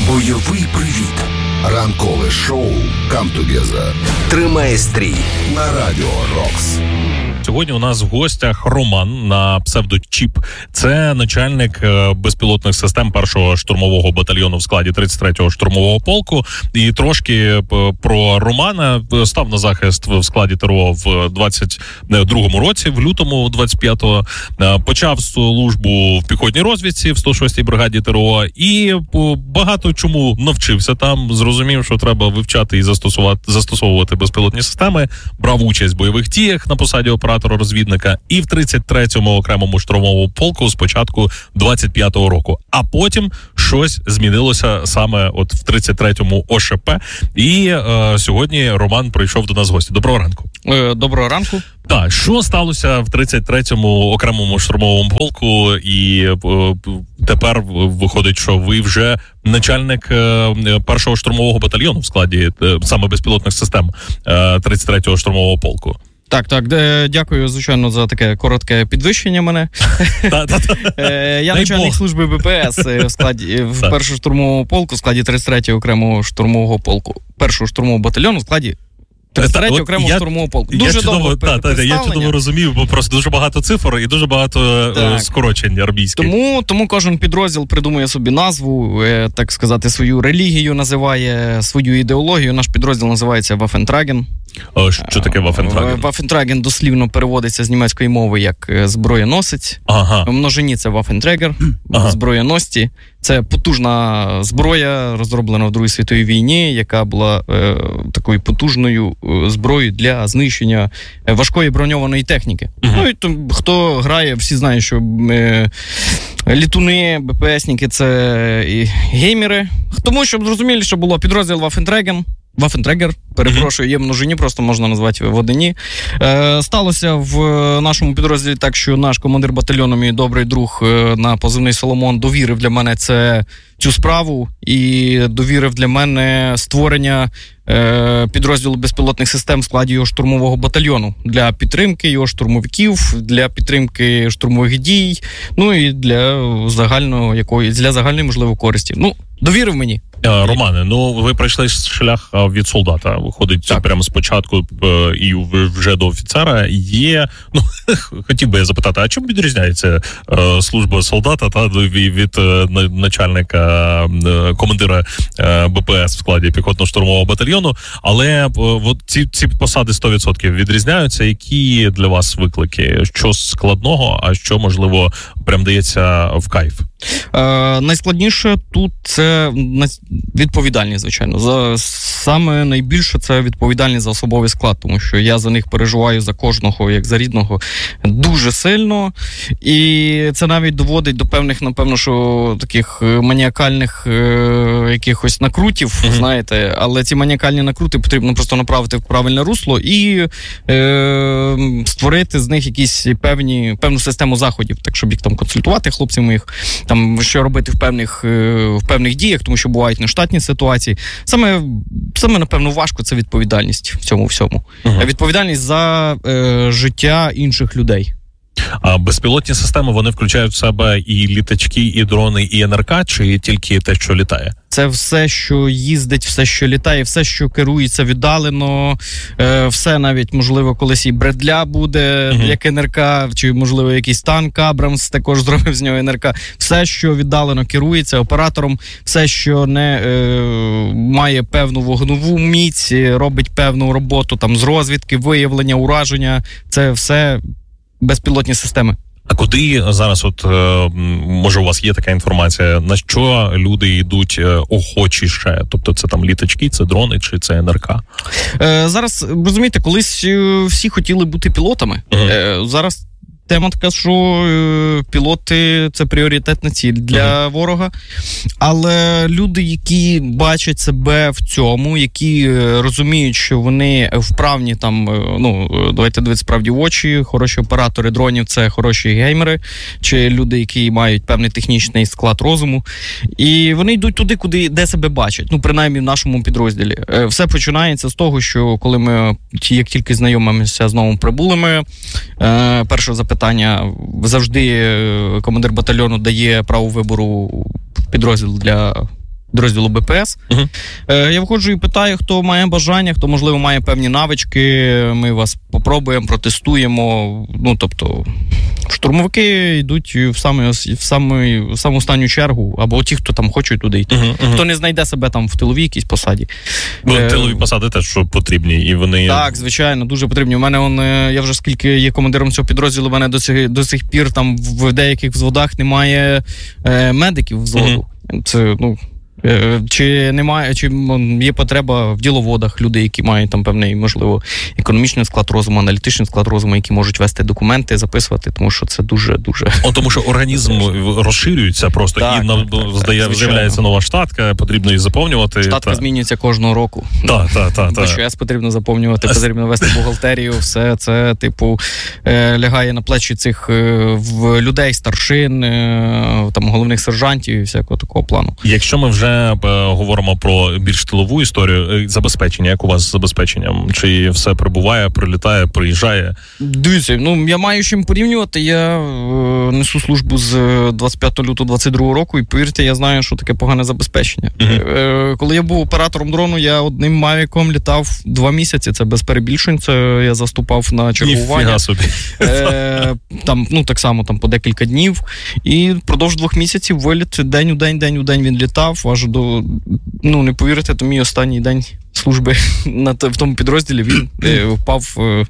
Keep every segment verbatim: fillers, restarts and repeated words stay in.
Бойовий привіт. Ранкове шоу «Come Together». Тримає стрій на Радіо Рокс. Сьогодні у нас в гостях Роман на псевдо-Чіп. Це начальник безпілотних систем першого штурмового батальйону в складі тридцять третього штурмового полку. І трошки про Романа. Став на захист в складі ТРО в двадцять другому році, в лютому двадцять п'ятого. Почав службу в піхотній розвідці в сто шостій бригаді ТРО. І багато чому навчився там. Зрозумів, що треба вивчати і застосувати, застосовувати безпілотні системи. Брав участь в бойових діях на посаді оператора-розвідника і в тридцять третьому окремому штурмовому полку з початку двадцять п'ятого року. А потім щось змінилося саме от в тридцять третьому О Ш П. І е, сьогодні Роман прийшов до нас в гості. Доброго ранку. Доброго ранку. Так, що сталося в тридцять третьому окремому штурмовому полку, і е, тепер виходить, що ви вже начальник е, першого штурмового батальйону в складі е, саме безпілотних систем е, тридцять третього штурмового полку. Так, так, дякую, звичайно, за таке коротке підвищення мене. Я начальник служби Б П С в складі в першому штурмовому полку, в складі тридцять третього окремого штурмового полку, першого штурмового батальйону в складі тридцять третього окремого штурмового полку. Дуже довго представлення. Я чудово розумів, бо просто дуже багато цифр і дуже багато так. скорочень армійських. Тому, тому кожен підрозділ придумує собі назву, так сказати, свою релігію називає, свою ідеологію. Наш підрозділ називається Waffentragen. О, що таке Waffentragen? Waffentragen дослівно переводиться з німецької мови як зброєносець. Ага. В множині це Waffenträger, ага. зброєносці. Це потужна зброя, розроблена в Другій світовій війні, яка була е, такою потужною е, зброєю для знищення важкої броньованої техніки. Uh-huh. Ну і то, хто грає, всі знають, що е, літуни, Б П Ес-ники – це і геймери. Тому, щоб зрозуміли, що було підрозділ Waffentragen, Waffenträger, перепрошую, є в множині, просто можна назвати в однині. Е, сталося в нашому підрозділі так, що наш командир батальйону, мій добрий друг е, на позивний Соломон, довірив для мене це, цю справу і довірив для мене створення е, підрозділу безпілотних систем в складі його штурмового батальйону для підтримки його штурмовиків, для підтримки штурмових дій, ну і для загального якої, для загальної, можливо, користі. Ну, довірив мені. Романе, ну ви пройшли шлях від солдата, виходить так. прямо спочатку і вже до офіцера. Є, ну хотів би я запитати, а чим відрізняється служба солдата та від начальника, командира Б П С в складі піхотно-штурмового батальйону? Але от ці, ці посади сто відсотків відрізняються. Які для вас виклики? Що складного, а що можливо прям дається в кайф? Е, найскладніше тут це відповідальність, звичайно. За, саме найбільше це відповідальність за особовий склад, тому що я за них переживаю, за кожного, як за рідного, дуже сильно. І це навіть доводить до певних, напевно, що таких маніакальних е, якихось накрутів, mm-hmm. знаєте, але ці маніакальні накрути потрібно просто направити в правильне русло і е, створити з них якісь певні, певну систему заходів, так, щоб їх там консультувати, хлопців моїх, там, що робити в певних, в певних діях, тому що бувають нештатні ситуації. Саме, саме напевно, важко це відповідальність в цьому всьому. Uh-huh. Відповідальність за е, життя інших людей. А безпілотні системи, вони включають в себе і літачки, і дрони, і Н Р К, чи тільки те, що літає? Це все, що їздить, все, що літає, все, що керується віддалено, все навіть, можливо, колись і Бредля буде, uh-huh. як Н Р К, чи, можливо, якийсь танк Абрамс також зробив з нього Н Р К. Все, що віддалено керується оператором, все, що не е, має певну вогневу міць, робить певну роботу там з розвідки, виявлення, ураження, це все безпілотні системи. А куди зараз, от, може, у вас є така інформація, на що люди йдуть охочіше? Тобто це там літачки, це дрони, чи це Н Р К? Е, зараз, розумієте, колись всі хотіли бути пілотами. Uh-huh. Е, зараз тема така, що е, пілоти – це пріоритетна ціль для uh-huh. ворога. Але люди, які бачать себе в цьому, які розуміють, що вони вправні, там, ну, давайте дивитися справді в очі, хороші оператори дронів – це хороші геймери, чи люди, які мають певний технічний склад розуму. І вони йдуть туди, куди, де себе бачать. Ну, принаймні в нашому підрозділі. Е, все починається з того, що коли ми, як тільки знайомимося з новими прибулими, е, перше запитання, завжди командир батальйону дає право вибору підрозділ для підрозділу Бе Пе Ес. Uh-huh. Е, я виходжу і питаю, хто має бажання, хто, можливо, має певні навички, ми вас попробуємо, протестуємо. Ну, тобто, штурмовики йдуть в саму, в саму, в саму останню чергу, або ті, хто там хочуть туди йти. Uh-huh, uh-huh. Хто не знайде себе там в тиловій якійсь посаді. Бо е, тилові посади теж потрібні, і вони... Так, звичайно, дуже потрібні. У мене, он, я вже скільки є командиром цього підрозділу, у мене до сих, до сих пір там в деяких взводах немає е, медиків взводу. Uh-huh. Це, ну... Чи немає, чи є потреба в діловодах, люди, які мають там певний, можливо, економічний склад розуму, аналітичний склад розуму, які можуть вести документи, записувати, тому що це дуже-дуже... О, тому що організм розширюється просто, так, і так, так, здає, так, з'являється нова штатка, потрібно її заповнювати. Штатка та... змінюється кожного року. Так, так, так. Бо ЧС потрібно заповнювати, потрібно вести бухгалтерію, все це, типу, лягає на плечі цих в людей, старшин, там, головних сержантів і всякого такого плану. Якщо ми вже говоримо про більш тилову історію, забезпечення, як у вас з забезпеченням? Чи все прибуває, прилітає, приїжджає? Дивіться, ну, я маю з чим порівнювати. Я е, несу службу з двадцять п'ятого лютого двадцять другого року, і, повірте, я знаю, що таке погане забезпечення. Uh-huh. Е, коли я був оператором дрону, я одним мавіком літав два місяці, це без перебільшень, це я заступав на чергування. Ніфіга собі. Е, там, ну, так само, там, по декілька днів, і впродовж двох місяців виліт день у день, день у день він літав, аж до, ну, не повірите, то мій останній день служби на, в тому підрозділі, він е, впав е,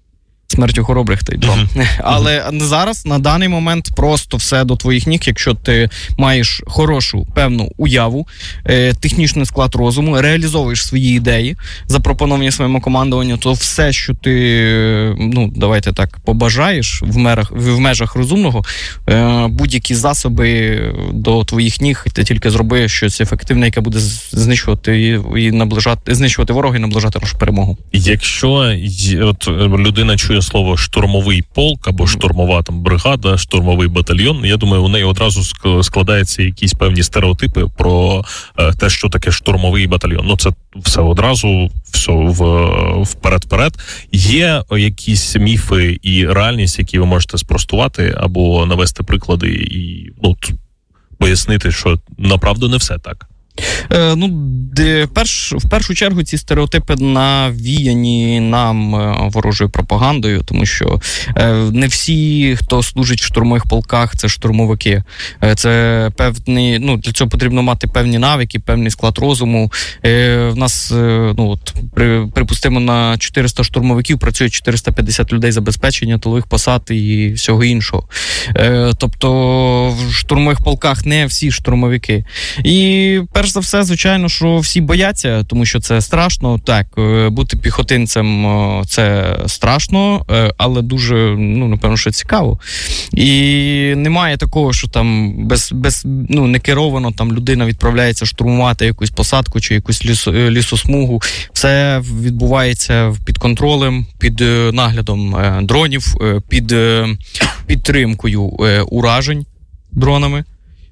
смертю хоробрих той дрон. Uh-huh. Але зараз, на даний момент, просто все до твоїх ніг, якщо ти маєш хорошу, певну уяву, е, технічний склад розуму, реалізовуєш свої ідеї, запропоновані своєму командуванню, то все, що ти, ну, давайте так, побажаєш в межах, в межах розумного, е, будь-які засоби до твоїх ніг, ти тільки зроби щось ефективне, яке буде знищувати і наближати, знищувати ворога і наближати нашу перемогу. Якщо от людина чує слово штурмовий полк або штурмова там бригада, штурмовий батальйон, я думаю, у неї одразу складаються якісь певні стереотипи про е, те, що таке штурмовий батальйон. Ну, це все одразу, все вперед-вперед. Є якісь міфи і реальність, які ви можете спростувати або навести приклади і, ну, пояснити, що направду не все так? Е, ну, де, перш, в першу чергу ці стереотипи навіяні нам ворожою пропагандою, тому що е, не всі, хто служить в штурмових полках, це штурмовики. Е, це певні, ну, для цього потрібно мати певні навики, певний склад розуму. Е, в нас, е, ну, от, при, припустимо, на чотириста штурмовиків працює чотириста п'ятдесят людей забезпечення, тилових посад і всього іншого. Е, тобто в штурмових полках не всі штурмовики. І перш за все, звичайно, що всі бояться, тому що це страшно. Так, бути піхотинцем – це страшно, але дуже, ну, напевно, що цікаво. І немає такого, що там без, без, ну, некеровано там людина відправляється штурмувати якусь посадку чи якусь ліс, лісосмугу. Все відбувається під контролем, під наглядом дронів, під підтримкою уражень дронами.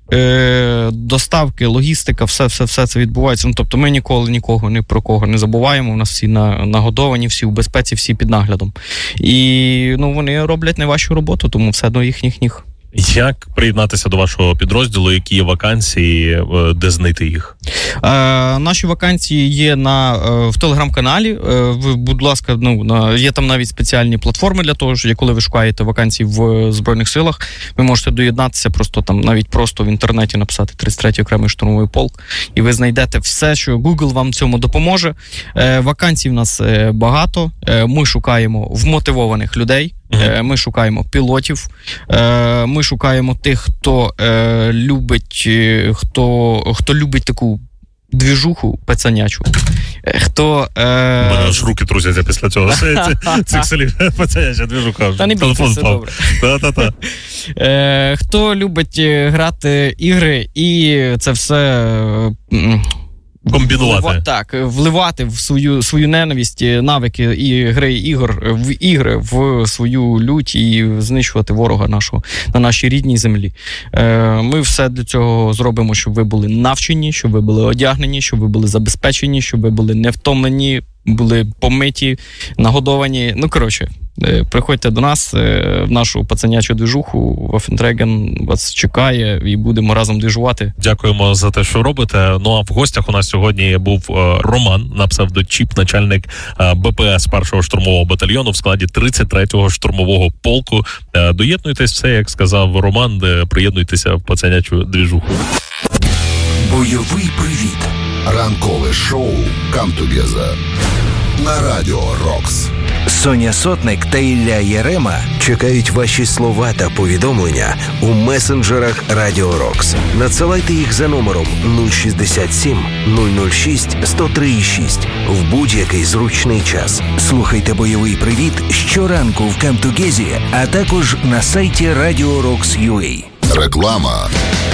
Доставки, логістика, все, все, все це відбувається. Ну, тобто ми ніколи нікого, ні про кого не забуваємо. У нас всі нагодовані, всі у безпеці, всі під наглядом. І, ну, вони роблять найважчу роботу, тому все до їхніх ніг. Як приєднатися до вашого підрозділу? Які є вакансії, де знайти їх? Е, наші вакансії є на, в телеграм-каналі. Е, ви, будь ласка, ну, на, є там навіть спеціальні платформи для того, що коли ви шукаєте вакансії в Збройних силах, ви можете доєднатися просто там, навіть просто в інтернеті написати тридцять третій окремий штурмовий полк, і ви знайдете все, що Google вам в цьому допоможе. Е, вакансій в нас багато. Е, ми шукаємо вмотивованих людей. Uh-huh. Ми шукаємо пілотів, ми шукаємо тих, хто любить, хто, хто любить таку двіжуху пацанячу. Хто... У мене аж руки трусяться після цього. Цих слів пацаняча двіжуха. Та не бійся, все добре. Та-та-та. Хто любить грати ігри і це все... Комбінувати. Влива, так, вливати в свою свою ненависть, навики і гри ігор в ігри, в свою лють і знищувати ворога нашого на нашій рідній землі. Е, ми все для цього зробимо, щоб ви були навчені, щоб ви були одягнені, щоб ви були забезпечені, щоб ви були не втомлені були помиті, нагодовані. Ну, коротше, приходьте до нас, в нашу пацанячу движуху, Waffen-Tragen вас чекає і будемо разом движувати. Дякуємо за те, що робите. Ну, а в гостях у нас сьогодні був Роман на псевдочіп, начальник БПС першого штурмового батальйону в складі тридцять третього штурмового полку. Доєднуйтесь все, як сказав Роман, приєднуйтеся в пацанячу движуху. Бойовий привіт. Ранкове шоу «Come Together» на Радіо Рокс. Соня Сотник та Ілля Єрема чекають ваші слова та повідомлення у месенджерах Радіо Рокс. Надсилайте їх за номером нуль шістдесят сім нуль нуль шість сто три шість в будь-який зручний час. Слухайте бойовий привіт щоранку в Come Together, а також на сайті Radio Rocks точка ю а. Реклама.